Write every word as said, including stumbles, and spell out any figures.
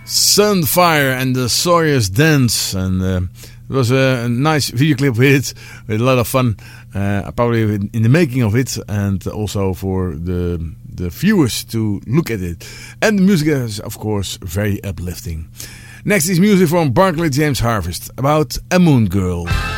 Sunfire and the Sawyer's Dance, and uh, it was a, a nice video clip with it, with a lot of fun, uh, probably in the making of it, and also for the the viewers to look at it. And the music is, of course, very uplifting. Next is music from Barclay James Harvest about a moon girl.